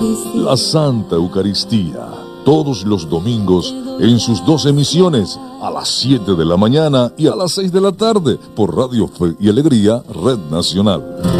La Santa Eucaristía, todos los domingos en sus 2 emisiones, a las 7 de la mañana y a las 6 de la tarde, por Radio Fe y Alegría, Red Nacional.